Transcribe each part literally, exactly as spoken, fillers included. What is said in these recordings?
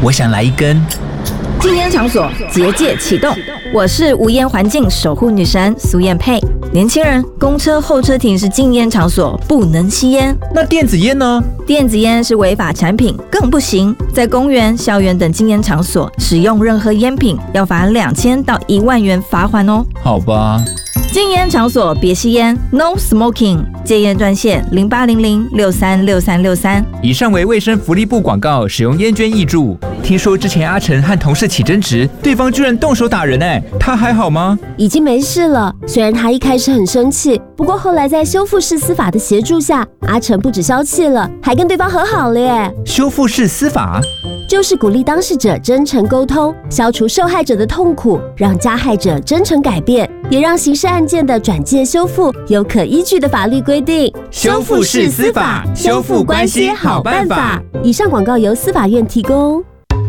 我想来一根。 禁烟场所结界启动，我是无烟环境守护女神苏燕佩。年轻人，公车候车亭是禁烟场所，不能吸烟。 那电子烟呢？ 电子烟是违法产品，更不行。在公园、校园等禁烟场所使用任何烟品，要罚两千到一万元罚款哦。 好吧。 禁烟场所别吸烟 ，No Smoking。戒烟专线零八零零六三六三六三。 以上为卫生福利部广告，使用烟捐挹注。听说之前阿成和同事起争执，对方居然动手打人哎，他还好吗？ 已经没事了。虽然他一开始很生气，不过后来在修复式司法的协助下，阿成不止消气了，还跟对方和好了耶。 修复式司法就是鼓励当事者真诚沟通，消除受害者的痛苦，让加害者真诚改变，也让刑事案件的转介修复有可依据的法律规定。 修复式司法，修复关系好办法。 以上广告由司法院提供。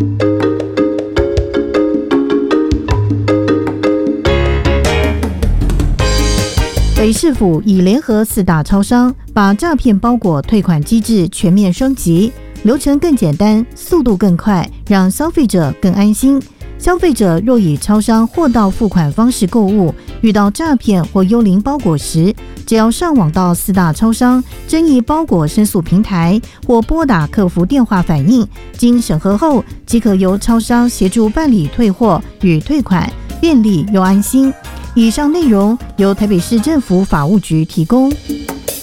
北市府已联合四大超商，把诈骗包裹退款机制全面升级，流程更简单，速度更快，让消费者更安心。消费者若以超商货到付款方式购物，遇到诈骗或幽灵包裹时，只要上网到四大超商争议包裹申诉平台，或拨打客服电话反映，经审核后即可由超商协助办理退货与退款，便利又安心。以上内容由台北市政府法务局提供。